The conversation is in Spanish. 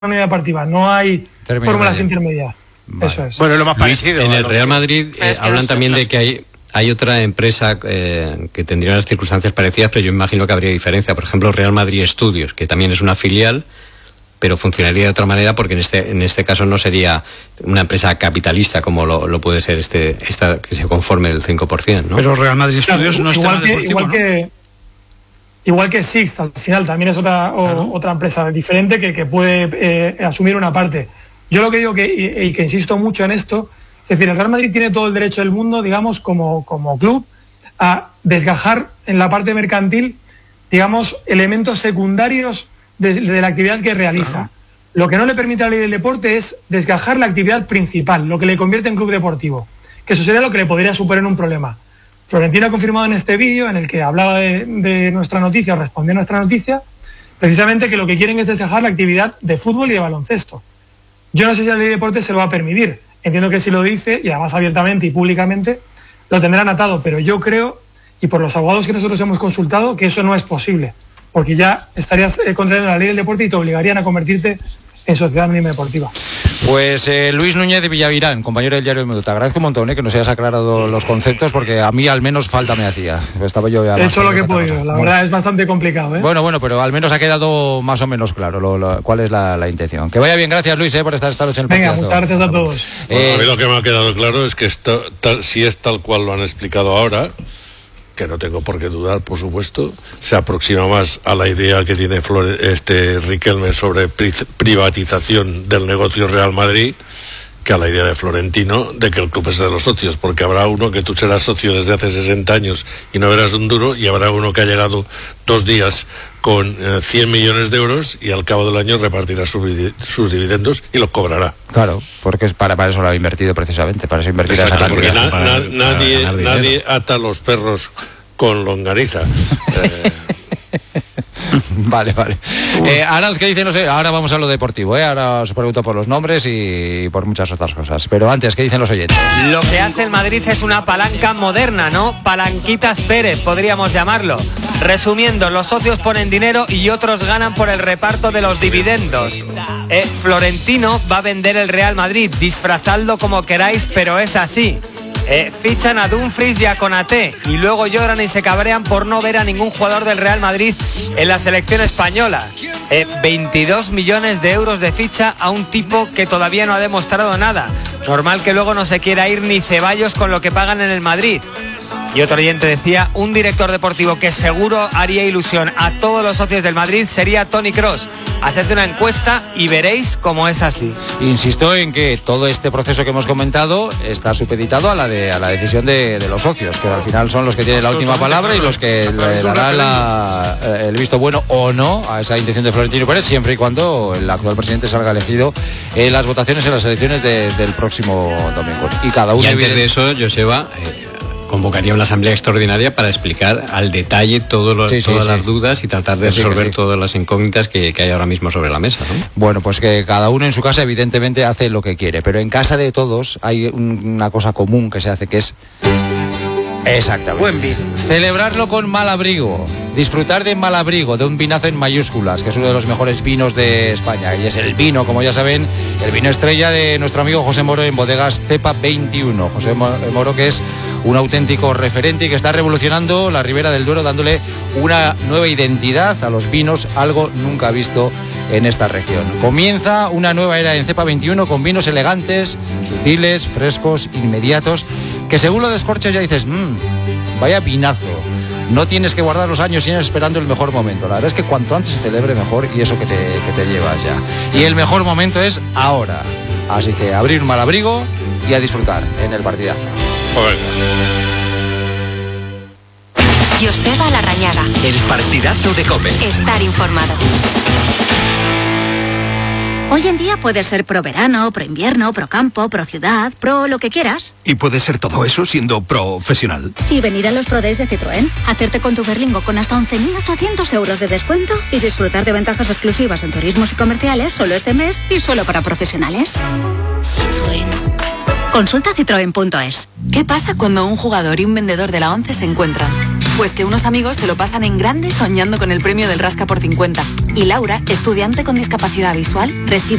unidad deportiva, no hay fórmulas intermedias. Vale. Eso es. Bueno, lo más parecido. En el Real Madrid hablan también de que hay otra empresa que tendría unas circunstancias parecidas, pero yo imagino que habría diferencia. Por ejemplo, Real Madrid Studios, que también es una filial, pero funcionaría de otra manera, porque en este caso no sería una empresa capitalista como lo puede ser esta que se conforme del 5%, ¿no? Pero Real Madrid Studios no es tema deportivo, igual que Sixt, al final también es otra empresa diferente que puede asumir una parte. Yo lo que digo y que insisto mucho en esto, es decir, el Real Madrid tiene todo el derecho del mundo, digamos, como club, a desgajar en la parte mercantil, digamos, elementos secundarios de la actividad que realiza. Claro. Lo que no le permite a la ley del deporte es desgajar la actividad principal, lo que le convierte en club deportivo, que eso sería lo que le podría suponer un problema. Florentino ha confirmado en este vídeo, en el que hablaba de nuestra noticia, o respondió a nuestra noticia, precisamente que lo que quieren es desgajar la actividad de fútbol y de baloncesto. Yo no sé si la ley de deporte se lo va a permitir. Entiendo que si lo dice, y además abiertamente y públicamente, lo tendrán atado, pero yo creo, y por los abogados que nosotros hemos consultado, que eso no es posible, porque ya estarías contrariando la ley del deporte y te obligarían a convertirte en sociedad mínima deportiva. Pues Luis Núñez de Villavirán, compañero del diario El Mundo, te agradezco un montón que nos hayas aclarado los conceptos, porque a mí al menos falta me hacía. Estaba yo ya. He hecho lo que he podido, la verdad es bastante complicado, ¿eh? Bueno, pero al menos ha quedado más o menos claro cuál es la intención. Que vaya bien, gracias Luis por estar esta noche en el Venga, muchas gracias a todos. Bueno, a mí lo que me ha quedado claro es que si es tal cual lo han explicado ahora, que no tengo por qué dudar, por supuesto, se aproxima más a la idea que tiene Riquelme sobre privatización del negocio Real Madrid que a la idea de Florentino de que el club es de los socios, porque habrá uno que tú serás socio desde hace 60 años y no verás un duro, y habrá uno que ha llegado 2 días con 100 millones de euros y al cabo del año repartirá sus dividendos y los cobrará. Claro, porque es para eso lo ha invertido precisamente, para eso invertir esa cantidad. Porque nadie ata los perros con longaniza. Vale. Aranz, ¿qué dicen? No sé, ahora vamos a lo deportivo, ahora os pregunto por los nombres y por muchas otras cosas. Pero antes, ¿qué dicen los oyentes? Lo que hace el Madrid es una palanca moderna, ¿no? Palanquitas Pérez, podríamos llamarlo. Resumiendo, los socios ponen dinero y otros ganan por el reparto de los dividendos. Florentino va a vender el Real Madrid, disfrazadlo como queráis, pero es así. Fichan a Dumfries y a Konaté y luego lloran y se cabrean por no ver a ningún jugador del Real Madrid en la selección española. 22 millones de euros de ficha a un tipo que todavía no ha demostrado nada. Normal que luego no se quiera ir ni Ceballos con lo que pagan en el Madrid. Y otro oyente decía, un director deportivo que seguro haría ilusión a todos los socios del Madrid sería Toni Kroos. Haced una encuesta y veréis cómo es así. Insisto en que todo este proceso que hemos comentado está supeditado a la decisión de los socios, que al final son los que tienen la última palabra y los que le darán el visto bueno o no a esa intención de Florentino Pérez, siempre y cuando el actual presidente salga elegido en las votaciones en las elecciones del próximo domingo. Y cada uno. Y antes de eso, Joseba, convocaría una asamblea extraordinaria para explicar al detalle todas las dudas y tratar de resolver todas las incógnitas que hay ahora mismo sobre la mesa, ¿no? Bueno, pues que cada uno en su casa evidentemente hace lo que quiere, pero en casa de todos hay una cosa común que se hace, que es exactamente buen vino. Celebrarlo con Malabrigo, disfrutar de Malabrigo, de un vinazo en mayúsculas, que es uno de los mejores vinos de España, y es el vino, como ya saben, el vino estrella de nuestro amigo José Moro en Bodegas Cepa 21. José Moro, que es un auténtico referente y que está revolucionando la Ribera del Duero, dándole una nueva identidad a los vinos, algo nunca visto en esta región. Comienza una nueva era en Cepa 21 con vinos elegantes, sutiles, frescos, inmediatos, que según lo descorches ya dices, vaya vinazo. No tienes que guardar los años sino esperando el mejor momento. La verdad es que cuanto antes se celebre mejor, y eso que te llevas ya. Y el mejor momento es ahora. Así que abrir un Malabrigo y a disfrutar en el partidazo. Joseba Larrañaga. El partidazo de COPE. Estar informado. Hoy en día puedes ser pro verano, pro invierno, pro campo, pro ciudad, pro lo que quieras. Y puedes ser todo eso siendo profesional. Y venir a los Pro Days de Citroën, hacerte con tu Berlingo con hasta 11.800 euros de descuento y disfrutar de ventajas exclusivas en turismos y comerciales solo este mes y solo para profesionales. Citroën. Consulta citroen.es. ¿Qué pasa cuando un jugador y un vendedor de la 11 se encuentran? Pues que unos amigos se lo pasan en grande soñando con el premio del Rasca por 50. Y Laura, estudiante con discapacidad visual, recibe